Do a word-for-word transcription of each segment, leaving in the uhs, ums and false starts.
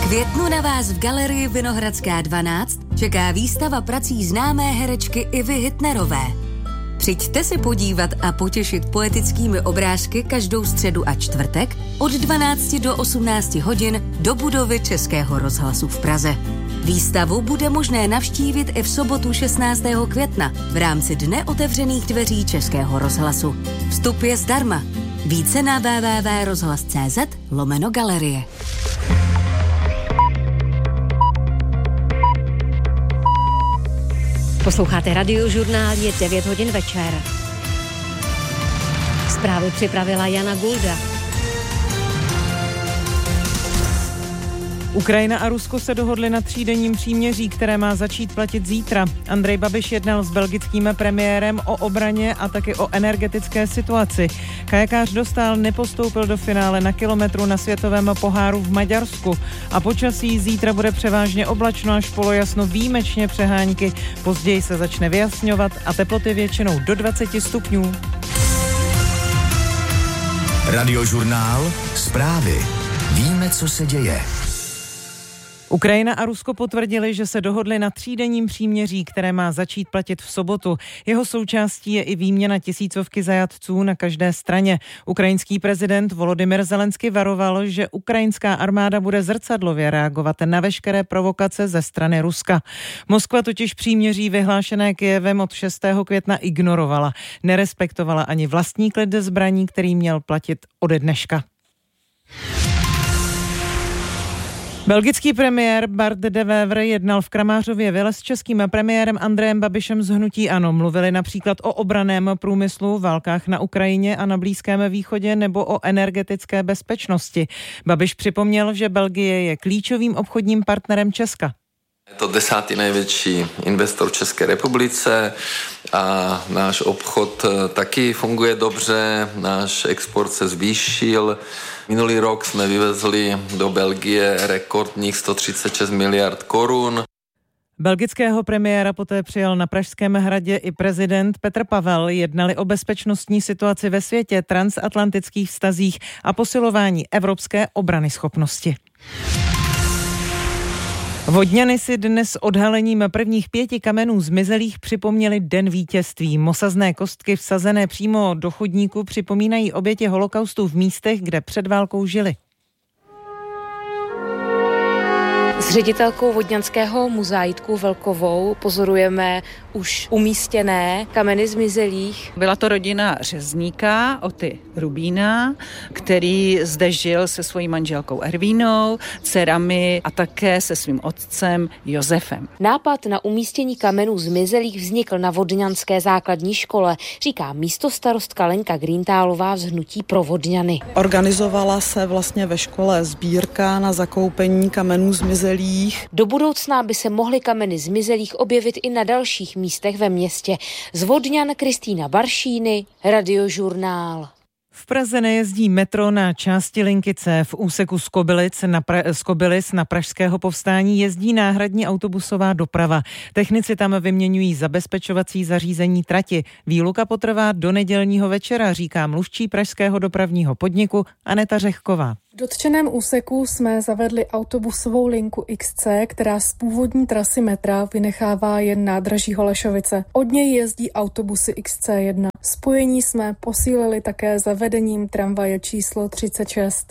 květnu na vás v galerii Vinohradská dvanáct čeká výstava prací známé herečky Ivy Hitnerové. Přijďte se podívat a potěšit poetickými obrázky každou středu a čtvrtek od dvanácti do osmnácti hodin do budovy Českého rozhlasu v Praze. Výstavu bude možné navštívit i v sobotu šestnáctého května v rámci Dne otevřených dveří Českého rozhlasu. Vstup je zdarma. Více na w w w tečka rozhlas tečka c z lomeno galerie. Posloucháte Radiožurnál, je devět hodin večer. Zprávy připravila Jana Gulda. Ukrajina a Rusko se dohodly na třídenním příměří, které má začít platit zítra. Andrej Babiš jednal s belgickým premiérem o obraně a taky o energetické situaci. Kajakář Dostál nepostoupil do finále na kilometru na světovém poháru v Maďarsku. A počasí zítra bude převážně oblačno až polojasno, výjimečně přehánky. Později se začne vyjasňovat a teploty většinou do dvacet stupňů. Radiožurnál, zprávy. Víme, co se děje. Ukrajina a Rusko potvrdili, že se dohodli na třídenním příměří, které má začít platit v sobotu. Jeho součástí je i výměna tisícovky zajatců na každé straně. Ukrajinský prezident Volodymyr Zelensky varoval, že ukrajinská armáda bude zrcadlově reagovat na veškeré provokace ze strany Ruska. Moskva totiž příměří vyhlášené Kyjevem od šestého května ignorovala. Nerespektovala ani vlastní klid zbraní, který měl platit ode dneška. Belgický premiér Bart de Wever jednal v Kramářově vile s českým premiérem Andrejem Babišem z hnutí ANO. Mluvili například o obranném průmyslu, válkách na Ukrajině a na Blízkém východě nebo o energetické bezpečnosti. Babiš připomněl, že Belgie je klíčovým obchodním partnerem Česka. Je to desátý největší investor v České republice a náš obchod taky funguje dobře, náš export se zvýšil. Minulý rok jsme vyvezli do Belgie rekordních sto třicet šest miliard korun. Belgického premiéra poté přijal na Pražském hradě i prezident Petr Pavel. Jednali o bezpečnostní situaci ve světě, transatlantických vztazích a posilování evropské obranyschopnosti. Vodňany si dnes odhalením prvních pěti kamenů zmizelých připomněli Den vítězství. Mosazné kostky vsazené přímo do chodníku připomínají oběti holokaustu v místech, kde před válkou žili. S ředitelkou Vodňanského muzea Jitkou Velkovou pozorujeme už umístěné kameny zmizelých. Byla to rodina řezníka Oty Rubína, který zde žil se svojí manželkou Ervínou, dcerami a také se svým otcem Josefem. Nápad na umístění kamenů zmizelých vznikl na Vodňanské základní škole, říká místostarostka Lenka Greentálová z hnutí Pro Vodňany. Organizovala se vlastně ve škole sbírka na zakoupení kamenů zmizelých. Do budoucna by se mohly kameny zmizelých objevit i na dalších místech ve městě. Z Vodňan Kristýna Baršíny, Radiožurnál. V Praze nejezdí metro na části linky C. V úseku z Kobylic na, pra- z Kobylis na Pražského povstání jezdí náhradní autobusová doprava. Technici tam vyměňují zabezpečovací zařízení trati. Výluka potrvá do nedělního večera, říká mluvčí pražského dopravního podniku Aneta Řehková. V dotčeném úseku jsme zavedli autobusovou linku X C, která z původní trasy metra vynechává jen nádraží Holešovice. Od něj jezdí autobusy X C jedna. Spojení jsme posílili také zavedením tramvaje číslo třicet šest.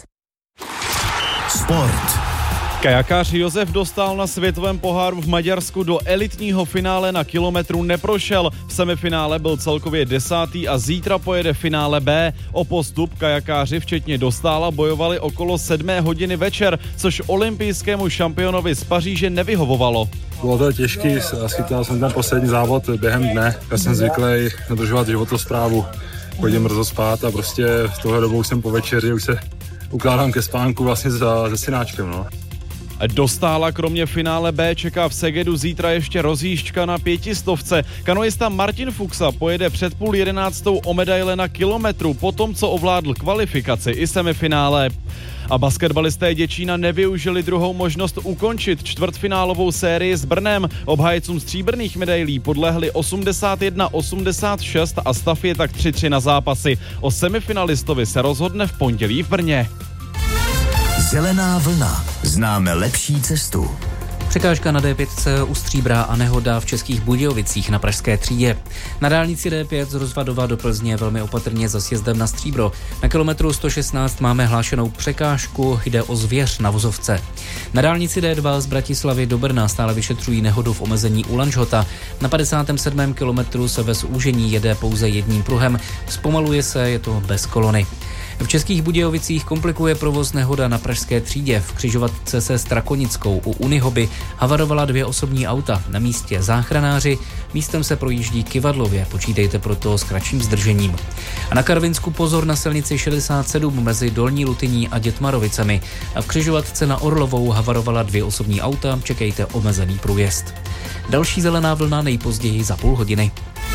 Sport. Kajakář Josef Dostál na světovém poháru v Maďarsku do elitního finále na kilometru neprošel. V semifinále byl celkově desátý a zítra pojede finále B. O postup kajakáři včetně Dostála bojovali okolo sedmé hodiny večer, což olympijskému šampionovi z Paříže nevyhovovalo. Bylo to těžký, schytal jsem ten poslední závod během dne. Já jsem zvyklý dodržovat životosprávu, chodím brzo spát a prostě v tohle dobou jsem po večeři, už se ukládám ke spánku vlastně se synáčkem. No. Dostála kromě finále B čeká v Segedu zítra ještě rozjížďka na pětistovce. Kanoista Martin Fuchsa pojede před půl jedenáctou o medaile na kilometru, potom co ovládl kvalifikaci i semifinále. A basketbalisté Děčína nevyužili druhou možnost ukončit čtvrtfinálovou sérii s Brnem. Obhájcům stříbrných medailí podlehli osmdesát jedna osmdesát šest a stav je tak tři tři na zápasy. O semifinalistovi se rozhodne v pondělí v Brně. Zelená vlna. Známe lepší cestu. Překážka na D pět u Stříbra a nehoda v Českých Budějovicích na Pražské třídě. Na dálnici D pět z Rozvadova do Plzně velmi opatrně za sjezdem na Stříbro. Na kilometru sto šestnáct máme hlášenou překážku, jde o zvěř na vozovce. Na dálnici D dva z Bratislavy do Brna stále vyšetřují nehodu v omezení u Lanžhota. Na padesátém sedmém kilometru se bez úžení jede pouze jedním pruhem. Zpomaluje se, je to bez kolony. V Českých Budějovicích komplikuje provoz nehoda na Pražské třídě. V křižovatce se Strakonickou u Unihoby havarovala dvě osobní auta. Na místě záchranáři, místem se projíždí kyvadlově, počítejte proto s kratším zdržením. A na Karvinsku pozor na silnici šedesát sedm mezi Dolní Lutyní a Dětmarovicemi. A v křižovatce na Orlovou havarovala dvě osobní auta, čekejte omezený průjezd. Další zelená vlna nejpozději za půl hodiny.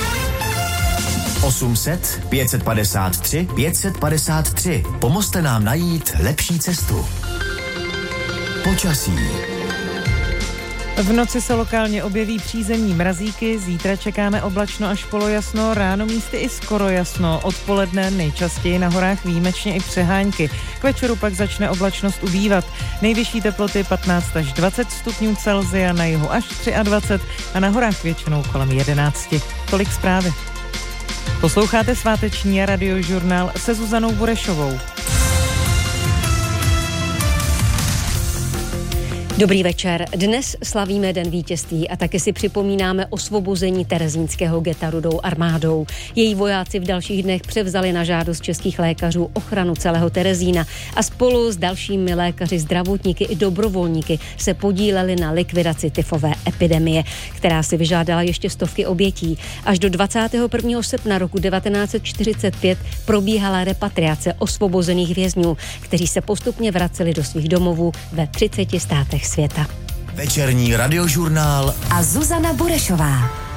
osm set, pět set padesát tři, pět set padesát tři. Pomozte nám najít lepší cestu. Počasí. V noci se lokálně objeví přízemní mrazíky, zítra čekáme oblačno až polojasno, ráno místy i skoro jasno, odpoledne nejčastěji na horách výjimečně i přehánky. K večeru pak začne oblačnost ubývat. Nejvyšší teploty patnáct až dvacet stupňů Celsia, na jihu až dvacet tři a na horách většinou kolem jedenáct. Tolik zprávy. Posloucháte sváteční radiožurnál se Zuzanou Burešovou. Dobrý večer. Dnes slavíme Den vítězství a taky si připomínáme osvobození terezínského geta Rudou armádou. Její vojáci v dalších dnech převzali na žádost českých lékařů ochranu celého Terezína a spolu s dalšími lékaři, zdravotníky i dobrovolníky se podíleli na likvidaci tyfové epidemie, která si vyžádala ještě stovky obětí. Až do dvacátého prvního srpna roku devatenáct set čtyřicet pět probíhala repatriace osvobozených vězňů, kteří se postupně vraceli do svých domovů ve třiceti státech světa. Večerní radiožurnál a Zuzana Burešová.